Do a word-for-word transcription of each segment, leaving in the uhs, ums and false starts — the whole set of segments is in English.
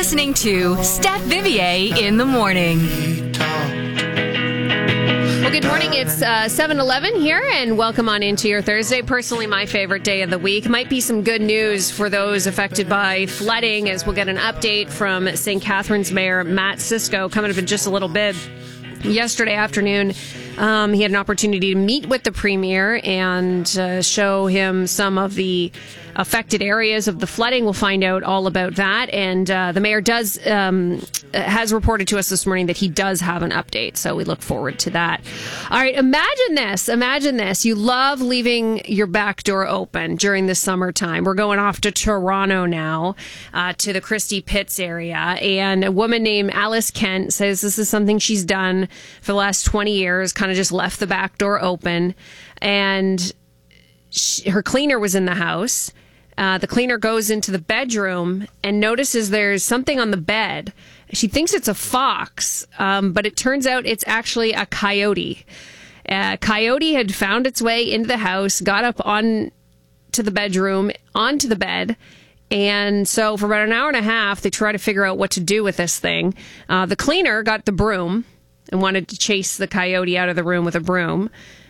listening to Steph Vivier in the morning. Well, good morning. It's uh, seven eleven here, and welcome on into your Thursday. Personally, my favorite day of the week. Might be some good news for those affected by flooding, as we'll get an update from Saint Catharines Mayor Matt Cisco coming up in just a little bit. Yesterday afternoon, um, he had an opportunity to meet with the Premier and uh, show him some of the affected areas of the flooding. We'll find out all about that. And uh, the mayor does um, has reported to us this morning that he does have an update. So we look forward to that. All right, imagine this. Imagine this. You love leaving your back door open during the summertime. We're going off to Toronto now, uh, to the Christie Pitts area. And a woman named Alice Kent says this is something she's done for the last twenty years, kind of just left the back door open. And she, her cleaner was in the house. Uh, the cleaner goes into the bedroom and notices there's something on the bed. She thinks it's a fox, um, but it turns out it's actually a coyote. A coyote had found its way into the house, got up on to the bedroom, onto the bed. And so for about an hour and a half, they try to figure out what to do with this thing. Uh, the cleaner got the broom and wanted to chase the coyote out of the room with a broom.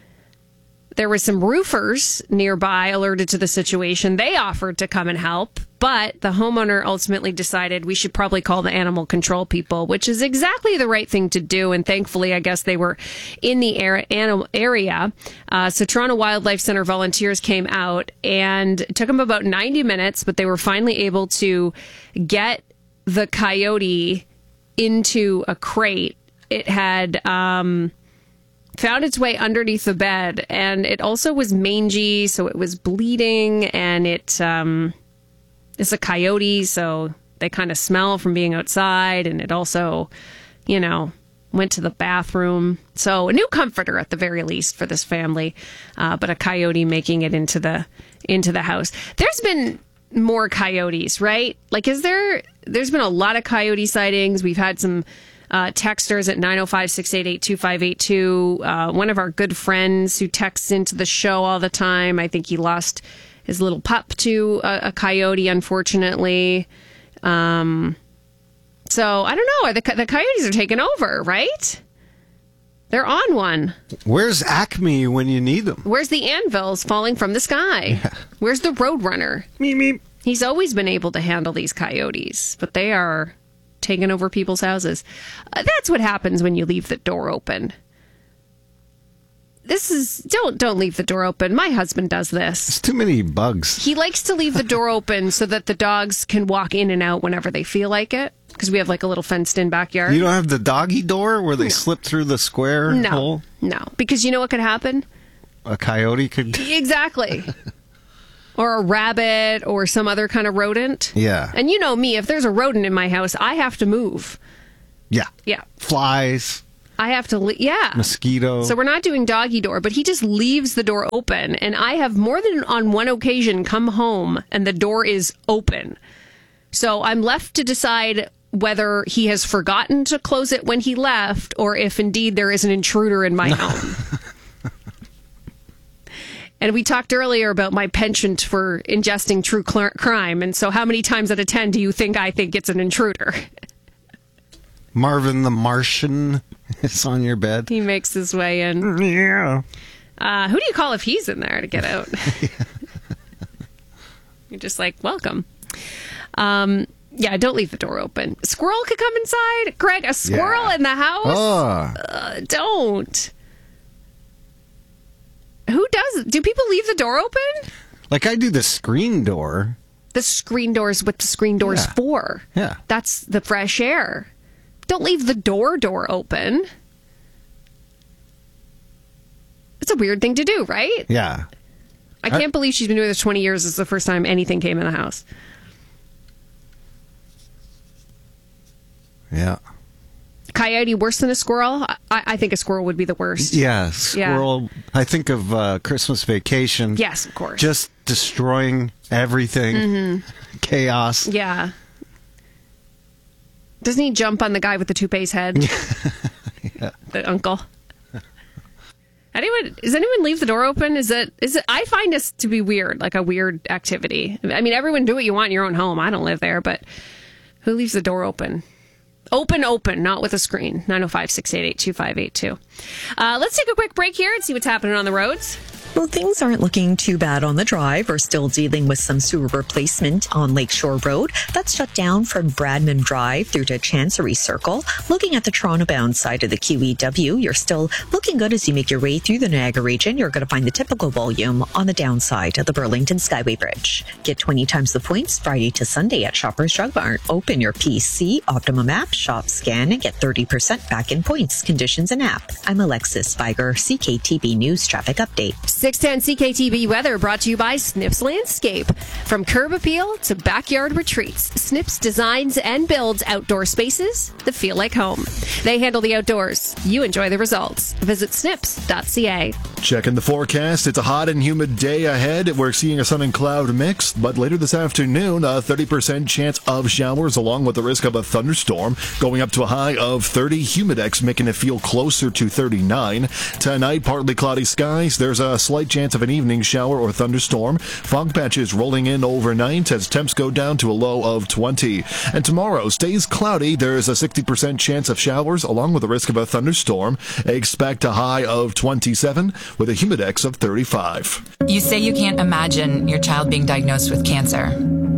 There were some roofers nearby alerted to the situation. They offered to come and help, but the homeowner ultimately decided we should probably call the animal control people, which is exactly the right thing to do. And thankfully, I guess they were in the area. Uh, so Toronto Wildlife Center volunteers came out, and it took them about ninety minutes, but they were finally able to get the coyote into a crate. It had um, found its way underneath the bed, and it also was mangy, so it was bleeding, and it um, it's a coyote, so they kind of smell from being outside, and it also, you know, went to the bathroom. So a new comforter at the very least for this family, uh, but a coyote making it into the into the house. There's been more coyotes, right? Like, is there? There's been a lot of coyote sightings. We've had some Uh, texters at nine oh five, six eight eight, two five eight two. Uh, one of our good friends who texts into the show all the time. I think he lost his little pup to a, a coyote, unfortunately. Um, so I don't know. The, the coyotes are taking over, right? They're on one. Where's Acme when you need them? Where's the anvils falling from the sky? Yeah. Where's the Roadrunner? Meep, meep. He's always been able to handle these coyotes, but they are taking over people's houses. Uh, that's what happens when you leave the door open. This is don't don't leave the door open. My husband does this. There's too many bugs. He likes to leave the door open so that the dogs can walk in and out whenever they feel like it, because we have like a little fenced-in backyard. You don't have the doggy door where they no. slip through the square no. hole? No, because you know what could happen? A coyote could... Exactly. Or a rabbit or some other kind of rodent. Yeah. And you know me, if there's a rodent in my house, I have to move. Yeah. Yeah. Flies. I have to, le- yeah. Mosquito. So we're not doing doggy door, but he just leaves the door open. And I have more than on one occasion come home and the door is open. So I'm left to decide whether he has forgotten to close it when he left or if indeed there is an intruder in my home. And we talked earlier about my penchant for ingesting true cl- crime. And so how many times out of ten do you think I think it's an intruder? Marvin the Martian is on your bed. He makes his way in. Yeah. Uh, who do you call if he's in there to get out? You're just like, welcome. Um, yeah, don't leave the door open. Squirrel could come inside. Greg, a squirrel yeah. in the house? Oh. Uh, don't. Who does? Do people leave the door open? Like I do the screen door. The screen door's what the screen door's yeah. for. Yeah. That's the fresh air. Don't leave the door door open. It's a weird thing to do, right? Yeah. I can't I, believe she's been doing this twenty years. It's the first time anything came in the house. Yeah. Coyote worse than a squirrel? I, I think a squirrel would be the worst. Yeah, squirrel. Yeah. I think of uh, Christmas Vacation. Yes, of course. Just destroying everything. Mm-hmm. Chaos. Yeah. Doesn't he jump on the guy with the toupee head? Yeah. The uncle. Anyone? Does anyone leave the door open? Is it? Is it? I find this to be weird, like a weird activity. I mean, everyone do what you want in your own home. I don't live there, but Who leaves the door open? Open, open, not with a screen. nine oh five, six eight eight, two five eight two. Uh, let's take a quick break here and see what's happening on the roads. Well, things aren't looking too bad on the drive. We're still dealing with some sewer replacement on Lakeshore Road. That's shut down from Bradman Drive through to Chancery Circle. Looking at the Toronto-bound side of the Q E W, you're still looking good as you make your way through the Niagara region. You're going to find the typical volume on the downside of the Burlington Skyway Bridge. Get twenty times the points Friday to Sunday at Shoppers Drug Mart. Open your P C, Optimum app, shop, scan, and get thirty percent back in points. Conditions and app. I'm Alexis Spiger, C K T B News Traffic Update. six ten C K T B weather brought to you by Snips Landscape. From curb appeal to backyard retreats, Snips designs and builds outdoor spaces that feel like home. They handle the outdoors. You enjoy the results. Visit snips dot c a. Checking the forecast. It's a hot and humid day ahead. We're seeing a sun and cloud mix, but later this afternoon, a thirty percent chance of showers along with the risk of a thunderstorm, going up to a high of thirty. Humidex making it feel closer to thirty-nine. Tonight, partly cloudy skies. There's a slight chance of an evening shower or thunderstorm. Fog patches rolling in overnight as temps go down to a low of twenty. And tomorrow stays cloudy. There's a sixty percent chance of showers along with the risk of a thunderstorm. Expect a high of twenty-seven with a humidex of thirty-five. You say you can't imagine your child being diagnosed with cancer,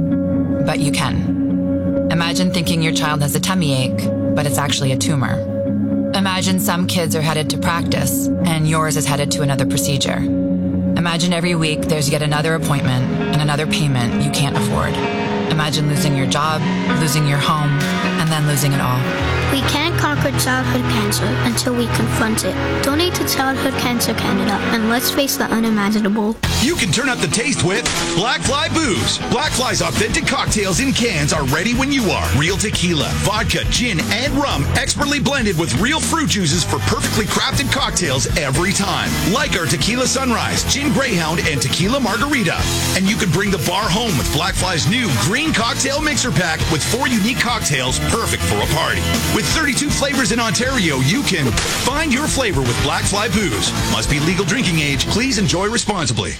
but you can. Imagine thinking your child has a tummy ache, but it's actually a tumor. Imagine some kids are headed to practice and yours is headed to another procedure. Imagine every week there's yet another appointment and another payment you can't afford. Imagine losing your job, losing your home, and then losing it all. We can't conquer childhood cancer until we confront it. Donate to Childhood Cancer Canada and let's face the unimaginable. You can turn up the taste with Black Fly Booze. Black Fly's authentic cocktails in cans are ready when you are. Real tequila, vodka, gin, and rum, expertly blended with real fruit juices for perfectly crafted cocktails every time. Like our Tequila Sunrise, Gin Greyhound, and Tequila Margarita. And you can bring the bar home with Black Fly's new Green Cocktail Mixer Pack with four unique cocktails perfect for a party. With thirty-two flavors in Ontario, you can find your flavor with Black Fly Booze. Must be legal drinking age. Please enjoy responsibly.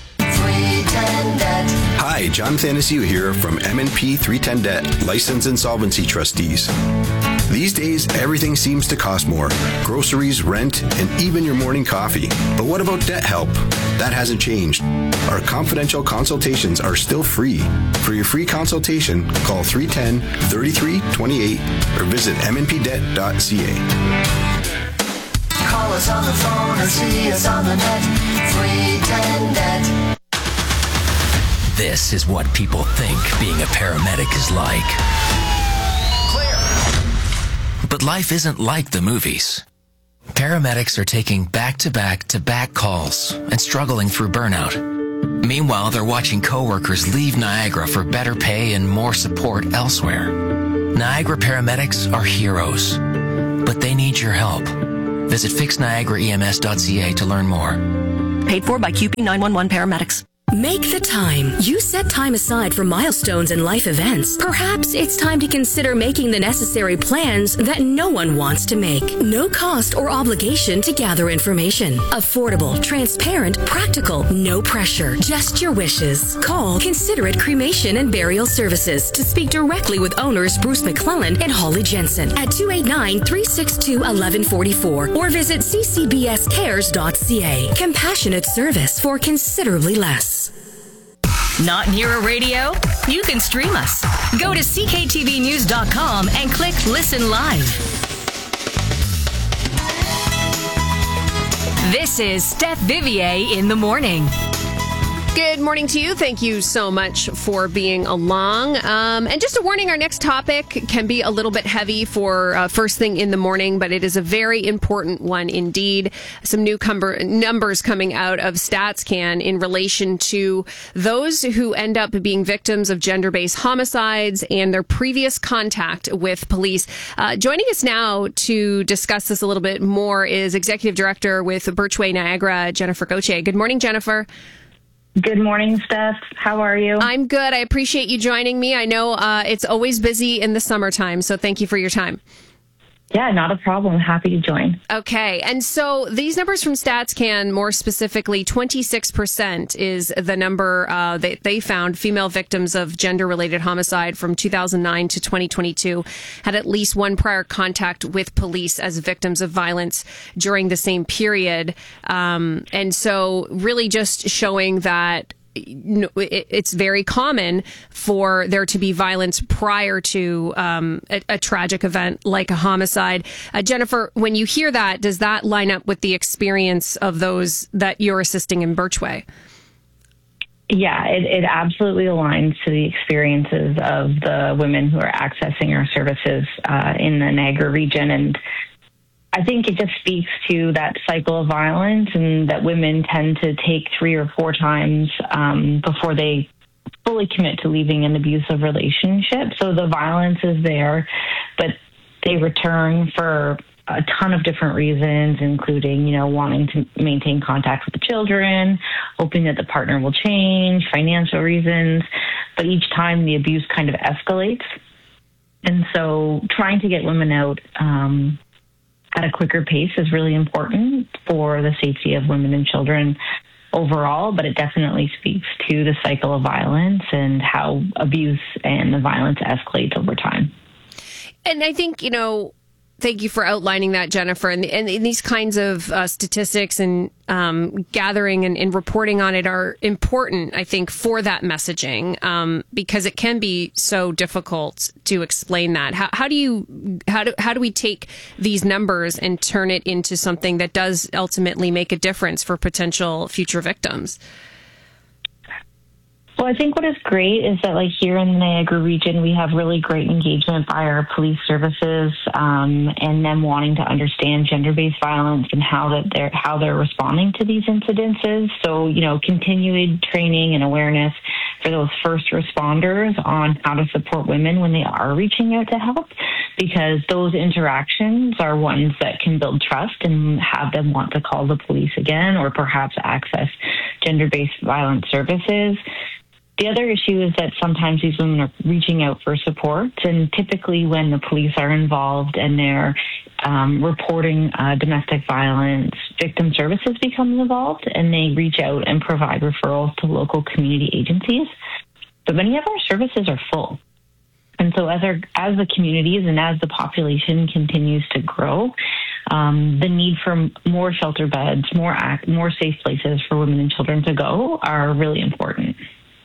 Hi, John Thanasiu here from M and P three ten Debt, License Insolvency Trustees. These days, everything seems to cost more. Groceries, rent, and even your morning coffee. But what about debt help? That hasn't changed. Our confidential consultations are still free. For your free consultation, call three one zero, three three two eight or visit m n p debt dot c a. Call us on the phone or see us on the net. three ten debt. This is what people think being a paramedic is like. But life isn't like the movies. Paramedics are taking back-to-back-to-back calls and struggling through burnout. Meanwhile, they're watching coworkers leave Niagara for better pay and more support elsewhere. Niagara paramedics are heroes, but they need your help. Visit fix niagara e m s dot c a to learn more. Paid for by Q P nine one one Paramedics. Make the time. You set time aside for milestones and life events. Perhaps it's time to consider making the necessary plans that no one wants to make. No cost or obligation to gather information. Affordable, transparent, practical, no pressure. Just your wishes. Call Considerate Cremation and Burial Services to speak directly with owners Bruce McClellan and Holly Jensen at two eight nine, three six two, one one four four or visit c c b s cares dot c a. Compassionate service for considerably less. Not near a radio? You can stream us. Go to c k t v news dot com and click Listen Live. This is Steph Vivier in the morning. Good morning to you. Thank you so much for being along. Um, and just a warning, our next topic can be a little bit heavy for uh, first thing in the morning, but it is a very important one indeed. Some new cumber- numbers coming out of StatsCan in relation to those who end up being victims of gender-based homicides and their previous contact with police. Uh, joining us now to discuss this a little bit more is Executive Director with Birchway Niagara, Jennifer Gauthier. Good morning, Jennifer. Good morning, Steph. How are you? I'm good. I appreciate you joining me. I know uh, it's always busy in the summertime, so thank you for your time. Yeah, not a problem. Happy to join. Okay. And so these numbers from StatsCan, more specifically, twenty-six percent is the number uh, that they found female victims of gender-related homicide from two thousand nine to twenty twenty-two had at least one prior contact with police as victims of violence during the same period. Um, and so really just showing that it's very common for there to be violence prior to um, a, a tragic event like a homicide. Uh, Jennifer, when you hear that, does that line up with the experience of those that you're assisting in Birchway? Yeah, it, it absolutely aligns to the experiences of the women who are accessing our services uh, in the Niagara region. And I think it just speaks to that cycle of violence and that women tend to take three or four times um, before they fully commit to leaving an abusive relationship. So the violence is there, but they return for a ton of different reasons, including, you know, wanting to maintain contact with the children, hoping that the partner will change, financial reasons. But each time the abuse kind of escalates. And so trying to get women out um, at a quicker pace is really important for the safety of women and children overall, but it definitely speaks to the cycle of violence and how abuse and the violence escalates over time. And I think, you know, thank you for outlining that, Jennifer. And, and, and these kinds of uh, statistics and um, gathering and, and reporting on it are important, I think, for that messaging, um, because it can be so difficult to explain that. How, how do you how do how do we take these numbers and turn it into something that does ultimately make a difference for potential future victims? Well, I think what is great is that, like, here in the Niagara region, we have really great engagement by our police services um, and them wanting to understand gender-based violence and how that they're how they're responding to these incidences. So, you know, continued training and awareness for those first responders on how to support women when they are reaching out to help, because those interactions are ones that can build trust and have them want to call the police again or perhaps access gender-based violence services. The other issue is that sometimes these women are reaching out for support, and typically when the police are involved and they're um, reporting uh, domestic violence, victim services becomes involved, and they reach out and provide referrals to local community agencies. But many of our services are full. And so as, our, as the communities and as the population continues to grow, um, the need for more shelter beds, more act, more safe places for women and children to go are really important.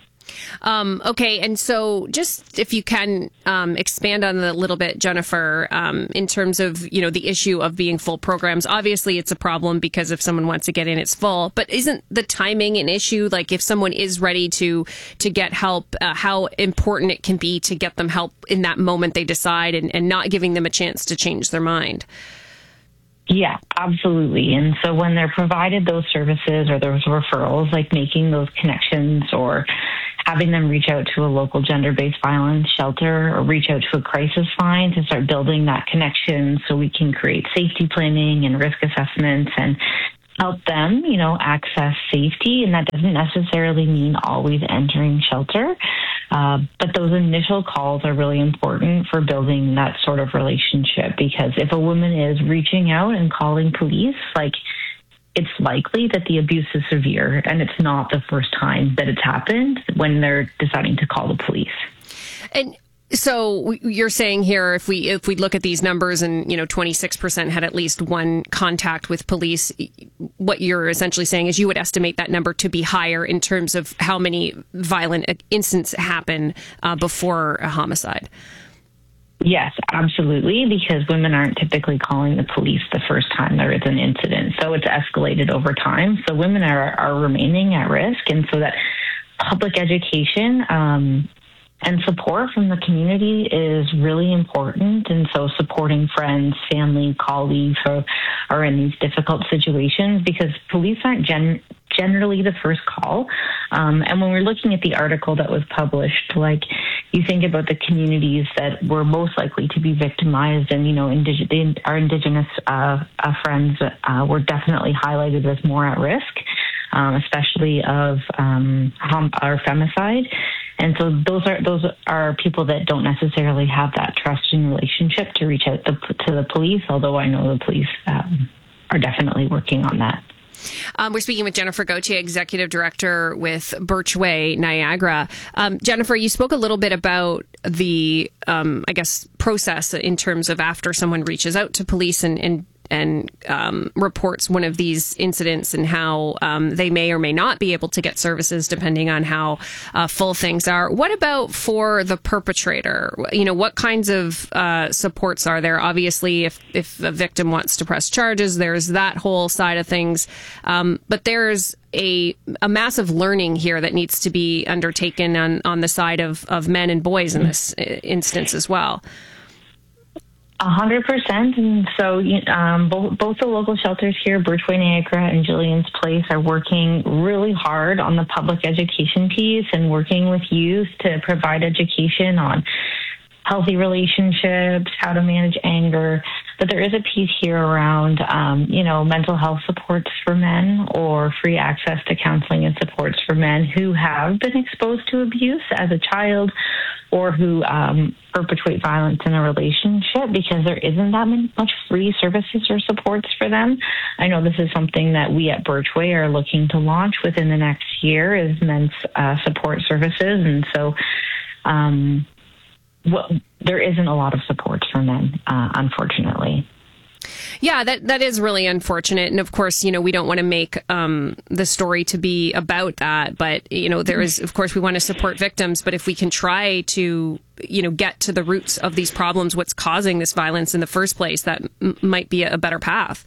Um, okay, and so just if you can um, expand on that a little bit, Jennifer, um, in terms of, you know, the issue of being full programs. Obviously, it's a problem because if someone wants to get in, it's full. But isn't the timing an issue? Like if someone is ready to to get help, uh, how important it can be to get them help in that moment they decide and, and not giving them a chance to change their mind? Yeah, absolutely. And so when they're provided those services or those referrals, like making those connections or having them reach out to a local gender-based violence shelter or reach out to a crisis line to start building that connection so we can create safety planning and risk assessments and help them, you know, access safety. And that doesn't necessarily mean always entering shelter. Uh, but those initial calls are really important for building that sort of relationship, because if a woman is reaching out and calling police, like, it's likely that the abuse is severe and it's not the first time that it's happened when they're deciding to call the police. And so you're saying here, if we if we look at these numbers and, you know, twenty-six percent had at least one contact with police, what you're essentially saying is you would estimate that number to be higher in terms of how many violent incidents happen uh, before a homicide. Yes, absolutely, because women aren't typically calling the police the first time there is an incident. So it's escalated over time. So women are, are remaining at risk. And so that public education um, and support from the community is really important. And so supporting friends, family, colleagues who are in these difficult situations, because police aren't gen- generally the first call. Um, and when we're looking at the article that was published, like, you think about the communities that were most likely to be victimized, and, you know, indig- our Indigenous uh, uh, friends uh, were definitely highlighted as more at risk, um, especially of um, hom- or femicide. And so those are those are people that don't necessarily have that trusting relationship to reach out to, to the police, although I know the police um, are definitely working on that. Um, we're speaking with Jennifer Gauthier, Executive Director with Birchway Niagara. Um, Jennifer, you spoke a little bit about the, um, I guess, process in terms of after someone reaches out to police and, and and um, reports one of these incidents and how um, they may or may not be able to get services depending on how uh, full things are. What about for the perpetrator? You know, what kinds of uh, supports are there? Obviously, if, if a victim wants to press charges, there's that whole side of things. Um, but there's a a massive learning here that needs to be undertaken on, on the side of, of men and boys in this instance as well. A hundred percent. And so um, both, both the local shelters here, Birchway Niagara and Jillian's Place, are working really hard on the public education piece and working with youth to provide education on healthy relationships, how to manage anger. But there is a piece here around, um, you know, mental health supports for men or free access to counseling and supports for men who have been exposed to abuse as a child or who um, perpetuate violence in a relationship, because there isn't that much free services or supports for them. I know this is something that we at Birchway are looking to launch within the next year, is men's uh, support services. And so um, what, there isn't a lot of support for men, uh, unfortunately. Yeah, that that is really unfortunate. And of course, you know, we don't want to make um, the story to be about that. But, you know, there is, of course, we want to support victims. But if we can try to, you know, get to the roots of these problems, what's causing this violence in the first place, that m- might be a better path.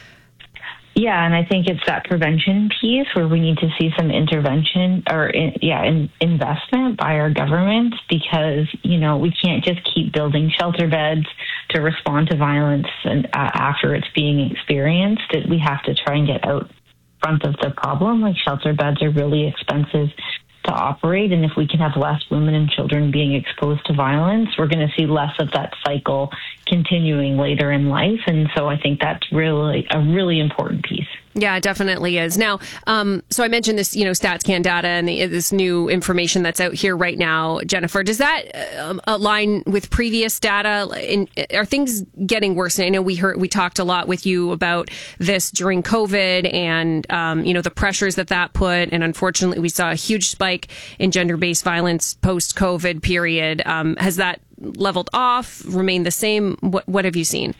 Yeah, and I think it's that prevention piece where we need to see some intervention or, in, yeah, in, investment by our government, because, you know, we can't just keep building shelter beds to respond to violence and uh, after it's being experienced. It, we have to try and get out front of the problem. Like, shelter beds are really expensive to operate, and if we can have less women and children being exposed to violence, we're going to see less of that cycle continuing later in life. And so I think that's really a really important piece. Yeah, it definitely is. Now, um, so I mentioned this, you know, StatsCan data and the, this new information that's out here right now. Jennifer, does that uh, align with previous data? In, are things getting worse? And I know we heard, we talked a lot with you about this during COVID and, um, you know, the pressures that that put. And unfortunately, we saw a huge spike in gender-based violence post-COVID period. Um, has that leveled off, remained the same? What, what have you seen?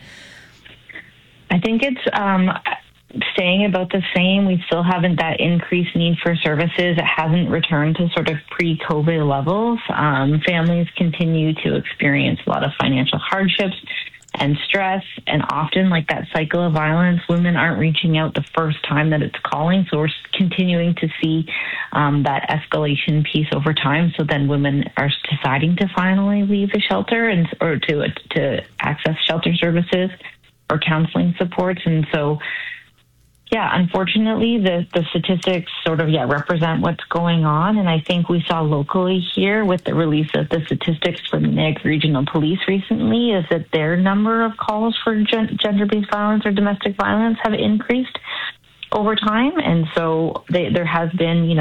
I think it's... Um, staying about the same. We still haven't that increased need for services. It hasn't returned to sort of pre-COVID levels. Um, families continue to experience a lot of financial hardships and stress, and often, like that cycle of violence, women aren't reaching out the first time that it's calling. So we're continuing to see um, that escalation piece over time. So then women are deciding to finally leave the shelter and or to to access shelter services or counseling supports. And so, yeah, unfortunately, the, the statistics sort of, yeah, represent what's going on. And I think we saw locally here with the release of the statistics from the Niagara Regional Police recently is that their number of calls for gen- gender-based violence or domestic violence have increased over time. And so they, there has been, you know,